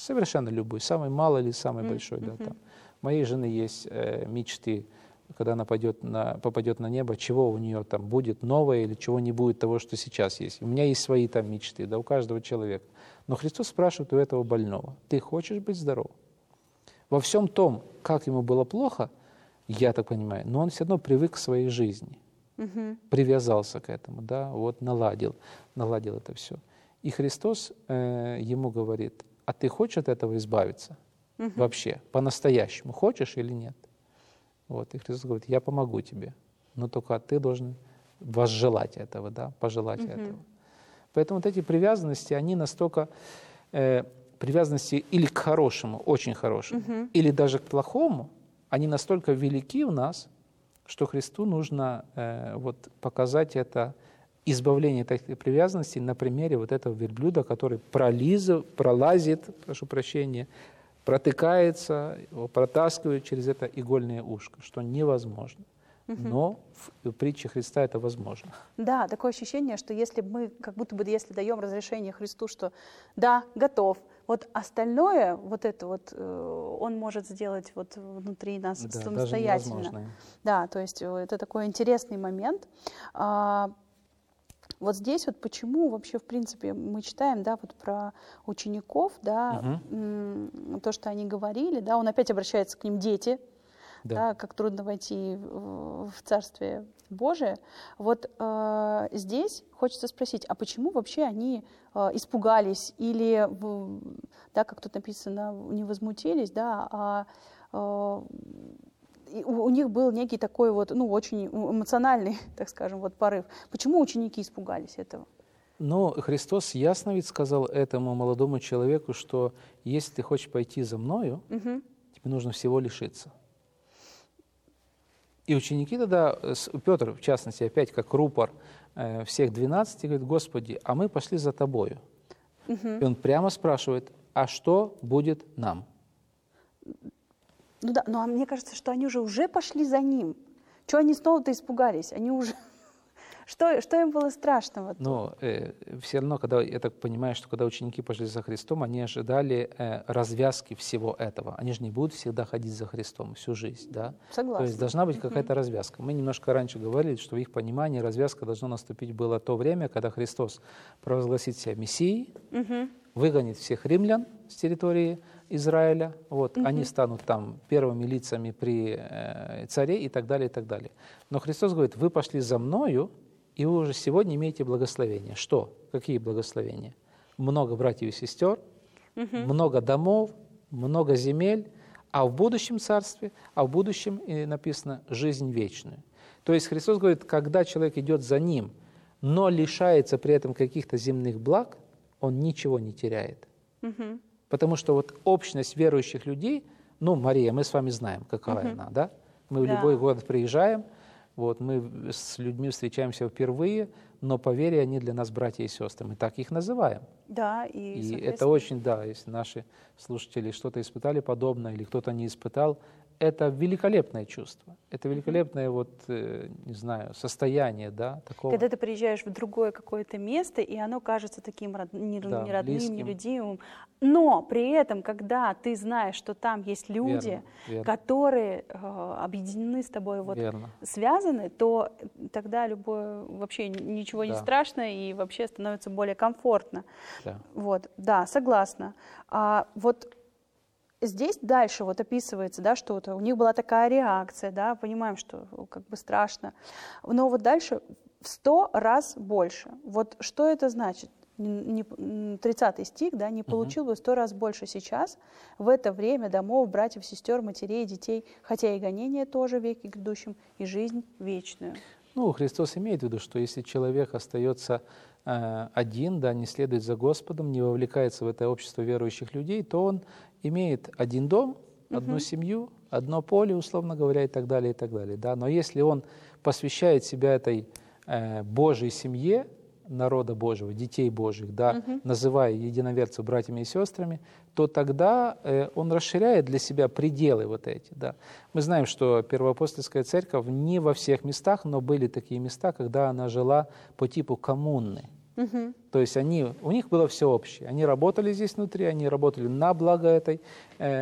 совершенно любой, самый малый или самый большой. Да, там. У моей жены есть мечты, когда она попадет на небо, чего у нее там будет новое или чего не будет того, что сейчас есть. У меня есть свои там мечты, да, у каждого человека. Но Христос спрашивает у этого больного: ты хочешь быть здоров? Во всем том, как ему было плохо, я так понимаю, но он все равно привык к своей жизни, привязался к этому, да, вот наладил это все. И Христос ему говорит: а ты хочешь от этого избавиться? Вообще, по-настоящему, хочешь или нет? Вот, и Христос говорит: я помогу тебе, но только ты должен возжелать этого, да, пожелать этого. Поэтому вот эти привязанности, они настолько, привязанности или к хорошему, очень хорошему, или даже к плохому, они настолько велики у нас, что Христу нужно вот показать это избавление от этих привязанностей на примере вот этого верблюда, который пролазит, прошу прощения, протыкается, его протаскивает через это игольное ушко, что невозможно. Но в притче Христа это возможно. Да, такое ощущение, что если мы, как будто бы, если даем разрешение Христу, что да, готов, вот остальное, вот это вот, он может сделать вот внутри нас самостоятельно. Да, то есть это такой интересный момент. Вот здесь вот почему вообще, в принципе, мы читаем, да, вот про учеников, да, то, что они говорили, да, он опять обращается к ним: дети, да, как трудно войти в Царствие Божие. Вот здесь хочется спросить, а почему вообще они испугались или, да, как тут написано, не возмутились, да, у них был некий такой вот, ну, очень эмоциональный, так скажем, вот порыв. Почему ученики испугались этого? Но Христос ясно ведь сказал этому молодому человеку, что если ты хочешь пойти за мною, тебе нужно всего лишиться. И ученики тогда, Петр, в частности, опять как рупор всех 12, говорит: Господи, а мы пошли за Тобою. И он прямо спрашивает: а что будет нам? Ну да, но мне кажется, что они уже пошли за ним. Чего они снова-то испугались? Они уже... Что им было страшного? Но все равно, когда, я так понимаю, что когда ученики пошли за Христом, они ожидали развязки всего этого. Они же не будут всегда ходить за Христом всю жизнь, да? Согласна. То есть должна быть какая-то развязка. Мы немножко раньше говорили, что в их понимании развязка должна наступить было то время, когда Христос провозгласит себя Мессией, выгонит всех римлян с территории Израиля, вот, они станут там первыми лицами при царе и так далее, и так далее. Но Христос говорит: вы пошли за мною, и вы уже сегодня имеете благословение. Что? Какие благословения? Много братьев и сестер, много домов, много земель, а в будущем царстве, а в будущем написано жизнь вечную. То есть Христос говорит, когда человек идет за Ним, но лишается при этом каких-то земных благ, он ничего не теряет. Потому что вот общность верующих людей, ну, Мария, мы с вами знаем, какая она, да? Мы в любой город приезжаем, вот, мы с людьми встречаемся впервые, но по вере они для нас братья и сестры. Мы так их называем. Да, и это очень, да, если наши слушатели что-то испытали подобное или кто-то не испытал, это великолепное чувство. Это великолепное, вот, не знаю, состояние, да, такого. Когда ты приезжаешь в другое какое-то место, и оно кажется таким не родным, близким, нелюдимым. Но при этом, когда ты знаешь, что там есть люди, которые объединены с тобой, вот, связаны, то тогда вообще ничего не страшно и вообще становится более комфортно. Вот, да, согласна. Вот здесь дальше вот описывается, да, что у них была такая реакция, да, понимаем, что как бы страшно, но вот дальше в 100 раз больше. Вот что это значит? 30 стих, да, не получил бы 100 раз больше сейчас, в это время домов, братьев, сестер, матерей, детей, хотя и гонение тоже в веке грядущем, и жизнь вечную. Ну, Христос имеет в виду, что если человек остается один, да, не следует за Господом, не вовлекается в это общество верующих людей, то он имеет один дом, одну семью, одно поле, условно говоря, и так далее, и так далее. Да? Но если он посвящает себя этой Божьей семье, народа Божьего, детей Божьих, да, называя единоверцев братьями и сестрами, то тогда он расширяет для себя пределы вот эти. Да. Мы знаем, что Первоапостольская церковь не во всех местах, но были такие места, когда она жила по типу коммуны. То есть у них было все общее. Они работали здесь внутри, они работали на благо этой